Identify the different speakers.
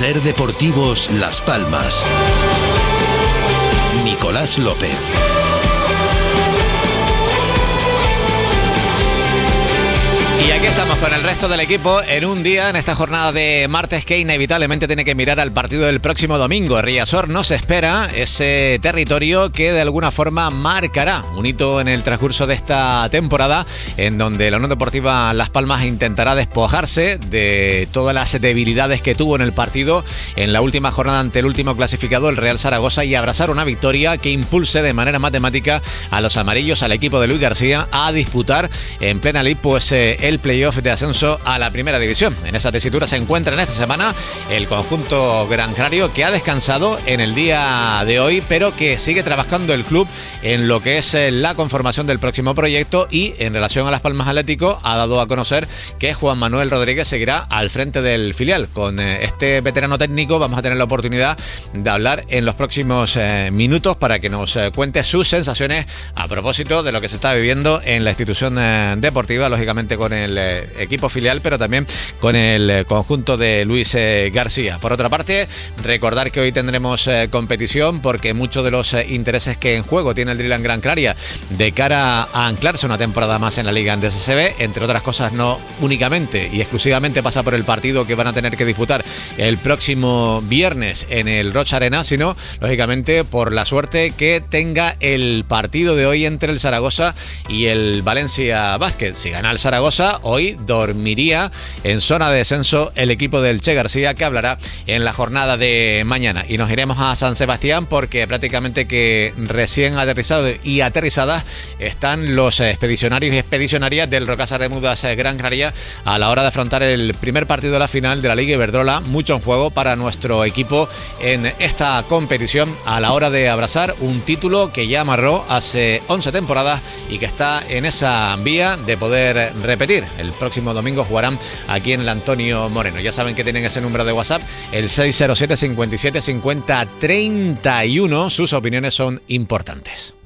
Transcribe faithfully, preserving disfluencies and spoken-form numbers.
Speaker 1: Ser Deportivos Las Palmas. Nicolás López.
Speaker 2: Y aquí estamos con el resto del equipo en un día, en esta jornada de martes, que inevitablemente tiene que mirar al partido del próximo domingo. Riazor nos espera, ese territorio que de alguna forma marcará un hito en el transcurso de esta temporada, en donde la Unión Deportiva Las Palmas intentará despojarse de todas las debilidades que tuvo en el partido en la última jornada ante el último clasificado, el Real Zaragoza, y abrazar una victoria que impulse de manera matemática a los amarillos, al equipo de Luis García, a disputar en plena lid pues eh, el playoff de ascenso a la primera división. En esa tesitura se encuentra en esta semana el conjunto gran canario, que ha descansado en el día de hoy, pero que sigue trabajando el club en lo que es la conformación del próximo proyecto, y en relación a Las Palmas Atlético ha dado a conocer que Juan Manuel Rodríguez seguirá al frente del filial. Con este veterano técnico vamos a tener la oportunidad de hablar en los próximos eh, minutos para que nos eh, cuente sus sensaciones a propósito de lo que se está viviendo en la institución eh, deportiva, lógicamente con el eh, equipo filial, pero también con el conjunto de Luis eh, García. Por otra parte, recordar que hoy tendremos eh, competición, porque muchos de los eh, intereses que en juego tiene el Driland Gran Canaria de cara a anclarse una temporada más en la Liga Endesa C B, entre otras cosas, no únicamente y exclusivamente pasa por el partido que van a tener que disputar el próximo viernes en el Rocha Arena, sino lógicamente por la suerte que tenga el partido de hoy entre el Zaragoza y el Valencia Basket. Si gana el Zaragoza, hoy dormiría en zona de descenso el equipo del Che García, que hablará en la jornada de mañana. Y nos iremos a San Sebastián, porque prácticamente que recién aterrizados y aterrizadas están los expedicionarios y expedicionarias del Rocasa Remudas Gran Canaria a la hora de afrontar el primer partido de la final de la Liga Iberdrola. Mucho en juego para nuestro equipo en esta competición, a la hora de abrazar un título que ya amarró hace once temporadas y que está en esa vía de poder repetir. El próximo domingo jugarán aquí en el Antonio Moreno. Ya saben que tienen ese número de WhatsApp, el seis cero siete, cincuenta y siete, cincuenta, treinta y uno. Sus opiniones son importantes.